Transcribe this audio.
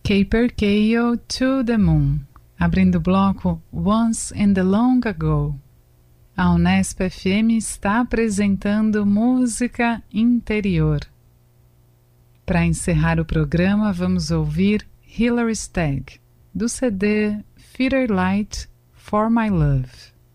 Capercaillie to the Moon, abrindo o bloco Once in the Long Ago. A Unesp FM está apresentando música interior. Para encerrar o programa, vamos ouvir Hilary Stagg, do CD Feeder Light for My Love.